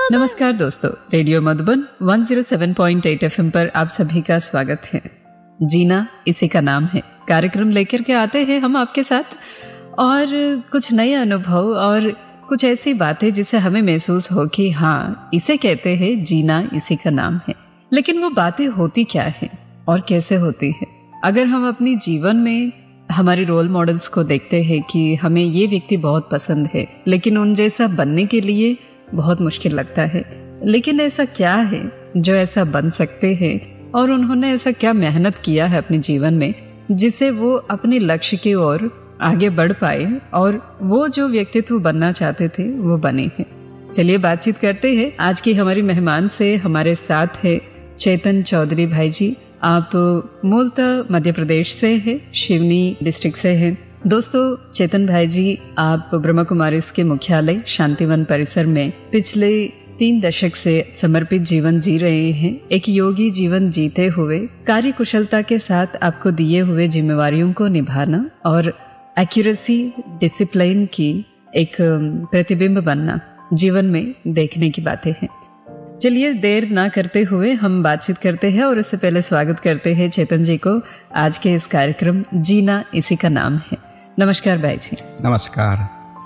नमस्कार दोस्तों, radio Madhuban 107.8 FM पर आप सभी का स्वागत है। जीना इसी का नाम है। कार्यक्रम लेकर के आते हैं हम आपके साथ और कुछ नए अनुभव और कुछ ऐसी बातें जिससे हमें महसूस हो कि हाँ, इसे कहते हैं जीना इसी का नाम है। लेकिन वो बातें होती क्या है और कैसे होती है? अगर हम अपनी जीवन में हमारे रोल मॉडल्स को देखते हैं कि हमें ये व्यक्ति बहुत पसंद है, लेकिन उन जैसा बनने के लिए बहुत मुश्किल लगता है। लेकिन ऐसा क्या है जो ऐसा बन सकते हैं और उन्होंने ऐसा क्या मेहनत किया है अपने जीवन में जिससे वो अपने लक्ष्य की ओर आगे बढ़ पाए और वो जो व्यक्तित्व बनना चाहते थे वो बने हैं। चलिए बातचीत करते हैं आज की हमारी मेहमान से। हमारे साथ है चेतन चौधरी भाई जी। आप मूलतः मध्य प्रदेश से हैं, शिवनी डिस्ट्रिक्ट से हैं। दोस्तों, चेतन भाई जी आप ब्रह्मा कुमारीज के मुख्यालय शांतिवन परिसर में पिछले 3 दशक से समर्पित जीवन जी रहे हैं। एक योगी जीवन जीते हुए कार्य कुशलता के साथ आपको दिए हुए जिम्मेवारियों को निभाना और एक्यूरेसी, डिसिप्लिन की एक प्रतिबिंब बनना जीवन में देखने की बातें हैं। चलिए देर ना करते हुए हम बातचीत करते हैं और इससे पहले स्वागत करते हैं चेतन जी को आज के इस कार्यक्रम जीना इसी का नाम है। नमस्कार भाई जी। नमस्कार।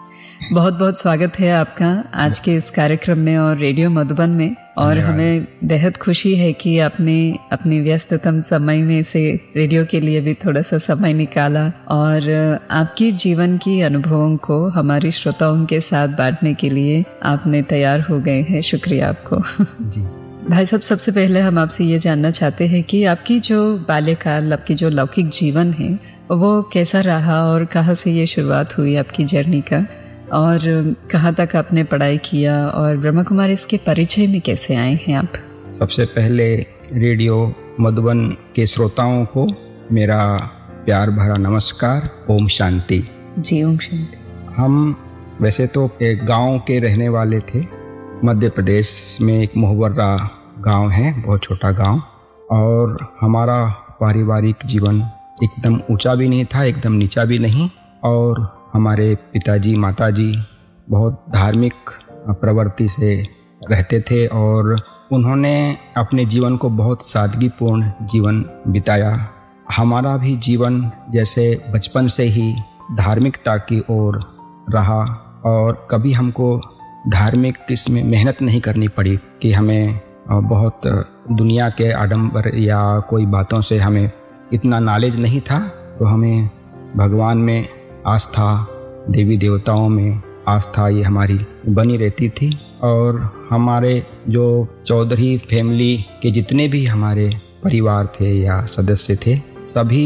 बहुत बहुत स्वागत है आपका आज के इस कार्यक्रम में और रेडियो मधुबन में। और हमें बेहद खुशी है कि आपने अपने व्यस्ततम समय में से रेडियो के लिए भी थोड़ा सा समय निकाला और आपकी जीवन की अनुभवों को हमारे श्रोताओं के साथ बांटने के लिए आपने तैयार हो गए हैं। शुक्रिया आपको जी भाई साहब। सबसे पहले हम आपसे ये जानना चाहते हैं कि आपकी जो बाल्यकाल, आपकी जो लौकिक जीवन है वो कैसा रहा और कहाँ से ये शुरुआत हुई आपकी जर्नी का और कहाँ तक आपने पढ़ाई किया और ब्रह्मा कुमारी इसके परिचय में कैसे आए हैं आप? सबसे पहले रेडियो मधुबन के श्रोताओं को मेरा प्यार भरा नमस्कार। ओम शांति। जी ओम शांति। हम वैसे तो एक गांव के रहने वाले थे। मध्य प्रदेश में एक मोहवर्रा गांव है, बहुत छोटा गांव। और हमारा पारिवारिक जीवन एकदम ऊंचा भी नहीं था, एकदम नीचा भी नहीं। और हमारे पिताजी माताजी बहुत धार्मिक प्रवृत्ति से रहते थे और उन्होंने अपने जीवन को बहुत सादगीपूर्ण जीवन बिताया। हमारा भी जीवन जैसे बचपन से ही धार्मिकता की ओर रहा और कभी हमको धार्मिक इसमें मेहनत नहीं करनी पड़ी कि हमें बहुत दुनिया के आडंबर या कोई बातों से हमें इतना नॉलेज नहीं था। तो हमें भगवान में आस्था, देवी देवताओं में आस्था ये हमारी बनी रहती थी। और हमारे जो चौधरी फैमिली के जितने भी हमारे परिवार थे या सदस्य थे, सभी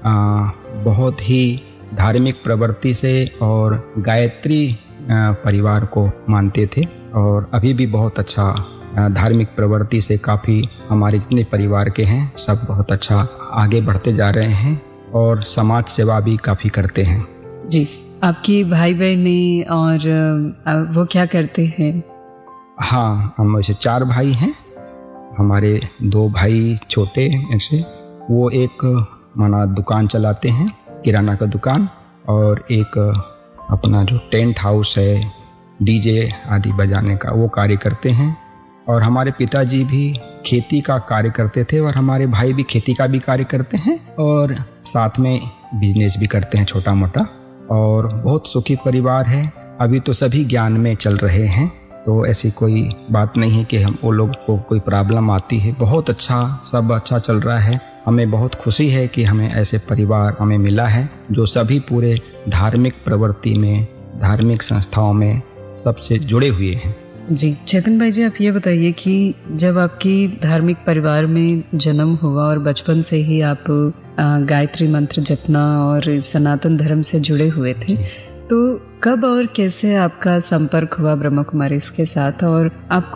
बहुत ही धार्मिक प्रवृत्ति से और गायत्री परिवार को मानते थे। और अभी भी बहुत अच्छा धार्मिक प्रवृत्ति से काफ़ी हमारे जितने परिवार के हैं सब बहुत अच्छा आगे बढ़ते जा रहे हैं और समाज सेवा भी काफ़ी करते हैं। जी, आपकी भाई बहनें और वो क्या करते हैं? हाँ, हम वैसे 4 भाई हैं। हमारे 2 भाई छोटे मेरे से, वो एक माना दुकान चलाते हैं, किराना का दुकान, और एक अपना जो टेंट हाउस है, डीजे आदि बजाने का, वो कार्य करते हैं। और हमारे पिताजी भी खेती का कार्य करते थे और हमारे भाई भी खेती का भी कार्य करते हैं और साथ में बिजनेस भी करते हैं छोटा मोटा। और बहुत सुखी परिवार है। अभी तो सभी ज्ञान में चल रहे हैं, तो ऐसी कोई बात नहीं है कि हम वो लोग को कोई प्रॉब्लम आती है। बहुत अच्छा, सब अच्छा चल रहा है। हमें बहुत खुशी है कि हमें ऐसे परिवार हमें मिला है जो सभी पूरे धार्मिक प्रवृत्ति में, धार्मिक संस्थाओं में सबसे जुड़े हुए हैं। जी चेतन भाई जी, आप ये बताइए कि जब आपकी धार्मिक परिवार में जन्म हुआ और बचपन से ही आप गायत्री मंत्र जपना और सनातन धर्म से जुड़े हुए थे, तो कब और कैसे आपका संपर्क हुआ ब्रह्मा कुमारी के साथ और आपको